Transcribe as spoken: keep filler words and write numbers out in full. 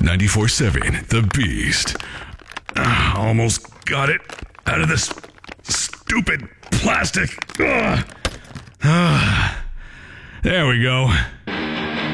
ninety-four seven, The Beast. Uh, almost got it out of this stupid plastic. Uh, uh, there we go.